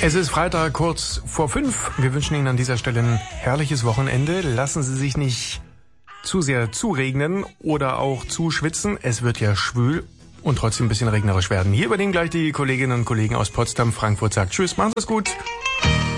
Es ist Freitag kurz vor 5. Wir wünschen Ihnen an dieser Stelle ein herrliches Wochenende. Lassen Sie sich nicht zu sehr zuregnen oder auch zuschwitzen. Es wird ja schwül und trotzdem ein bisschen regnerisch werden. Hier übernehmen gleich die Kolleginnen und Kollegen aus Potsdam. Frankfurt sagt Tschüss, machen Sie es gut.